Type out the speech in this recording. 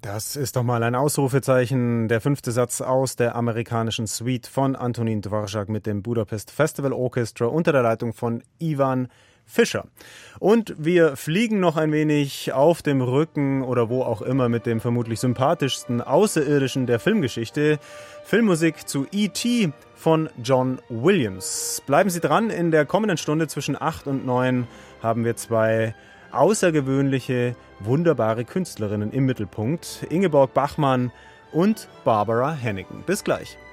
Das ist doch mal ein Ausrufezeichen. Der 5. Satz aus der amerikanischen Suite von Antonín Dvořák mit dem Budapest Festival Orchestra unter der Leitung von Ivan Fischer. Und wir fliegen noch ein wenig auf dem Rücken oder wo auch immer mit dem vermutlich sympathischsten Außerirdischen der Filmgeschichte. Filmmusik zu E.T. von John Williams. Bleiben Sie dran, in der kommenden Stunde zwischen 8 und 9 haben wir zwei außergewöhnliche, wunderbare Künstlerinnen im Mittelpunkt. Ingeborg Bachmann und Barbara Hannigan. Bis gleich.